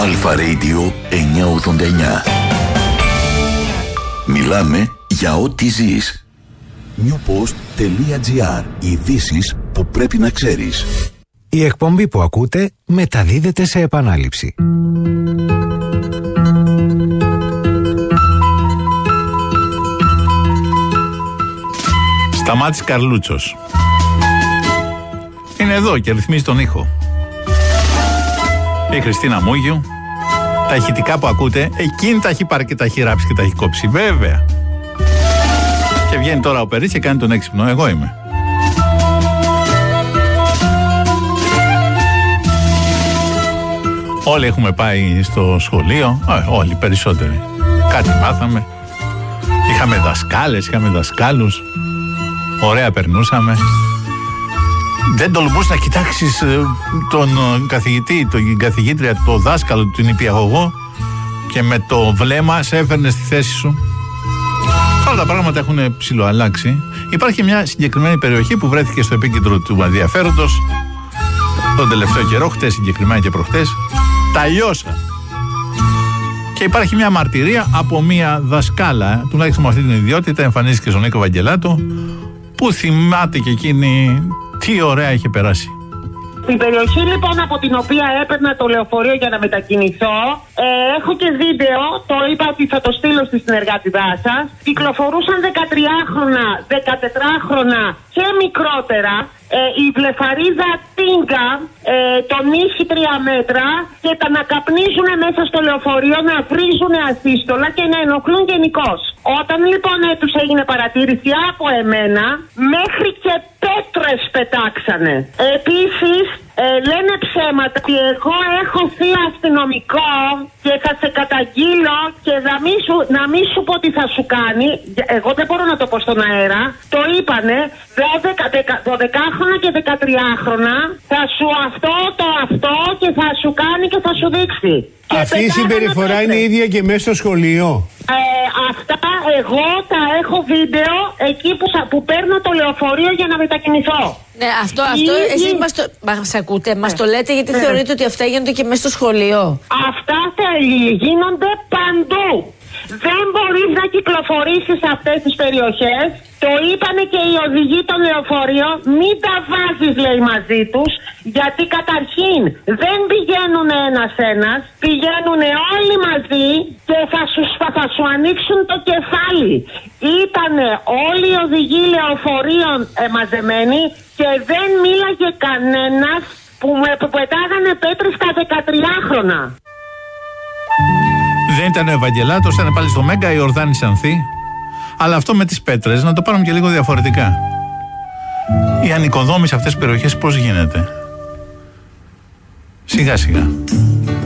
Αλφα Radio 989. Μιλάμε για ό,τι ζεις. newpost.gr. Ειδήσεις που πρέπει να ξέρεις. Η εκπομπή που ακούτε μεταδίδεται σε επανάληψη. Σταμάτης Καρλούτσος είναι εδώ και ρυθμίζει τον ήχο. Η Χριστίνα Μούγιου. Τα ηχητικά που ακούτε, εκείνη τα έχει πάρει και τα έχει ράψει και τα έχει κόψει, βέβαια. Και βγαίνει τώρα ο Περίς και κάνει τον έξυπνο. Εγώ είμαι. Όλοι έχουμε πάει στο σχολείο, όλοι περισσότεροι. Κάτι μάθαμε. Είχαμε δασκάλες, είχαμε δασκάλους. Ωραία περνούσαμε. Δεν τολμούσε να κοιτάξεις τον καθηγητή, την καθηγήτρια, τον δάσκαλο, την υπηαγωγό και με το βλέμμα σε έφερνε στη θέση σου. Όλα τα πράγματα έχουν ψιλοαλλάξει. Υπάρχει μια συγκεκριμένη περιοχή που βρέθηκε στο επίκεντρο του ενδιαφέροντος τον τελευταίο καιρό, χτες συγκεκριμένα και προχτές. Τα λιώσα. Και υπάρχει μια μαρτυρία από μια δασκάλα, τουλάχιστον με αυτή την ιδιότητα, εμφανίστηκε στον Νίκο Βαγγελάτο, που θυμάται και εκείνη τι ωραία είχε περάσει. Στην περιοχή λοιπόν από την οποία έπαιρνα το λεωφορείο για να μετακινηθώ, έχω και βίντεο, το είπα ότι θα το στείλω στη συνεργάτηδά σας. Κυκλοφορούσαν 13χρονα, 14χρονα και μικρότερα, η βλεφαρίδα Τίνκα, τον ήχη 3 μέτρα και τα να καπνίζουν μέσα στο λεωφορείο, να βρίζουν ασύστολα και να ενοχλούν γενικώς. Όταν λοιπόν τους έγινε παρατήρηση από εμένα, μέχρι και πέτρες πετάξανε. Επίσης, λένε ψέματα ότι εγώ έχω θείο αστυνομικό και θα σε καταγγείλω και να μην σου πω τι θα σου κάνει. Εγώ δεν μπορώ να το πω στον αέρα. Το είπανε 12χρονα και 13χρονα, θα σου αυτό και θα σου κάνει και θα σου δείξει. Αυτή η συμπεριφορά είναι ίδια και μέσα στο σχολείο. Αυτά εγώ τα έχω βίντεο εκεί που παίρνω το λεωφορείο για να μετακινηθώ. Ναι, αυτό εσείς μας ακούτε, μας το λέτε γιατί θεωρείτε ότι αυτά γίνονται και μέσα στο σχολείο. Αυτά γίνονται παντού. Δεν μπορείς να κυκλοφορήσεις σε αυτές τις περιοχές. Το είπανε και οι οδηγοί των λεωφορείων. Μην τα βάζεις, λέει, μαζί τους. Γιατί καταρχήν δεν πηγαίνουν ένας-ένας. Πηγαίνουν όλοι μαζί και θα σου ανοίξουν το κεφάλι. Ήτανε όλοι οι οδηγοί λεωφορείων μαζεμένοι και δεν μίλαγε κανένας που πετάγανε πέτρες στα 13χρονα. Δεν ήταν ο Ευαγγελάτος, ήταν πάλι στο Μέγκα η Ορδάνη Ανθή. Αλλά αυτό με τις πέτρες, να το πάρουμε και λίγο διαφορετικά. Η ανοικοδόμηση σε αυτές τις περιοχές πώς γίνεται? Σιγά σιγά.